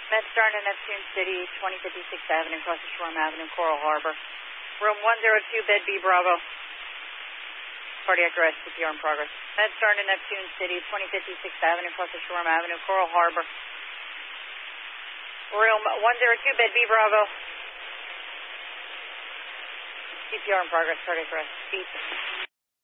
MedStar to Neptune City, 2056 Avenue, across the Shoreham Avenue, Coral Harbor. Room 102, bed B, Bravo. Cardiac arrest, CPR in progress. MedStar to Neptune City, 2056 Avenue, across the Shoreham Avenue, Coral Harbor. Room 102, bed B, Bravo. CPR in progress, cardiac arrest. Beat.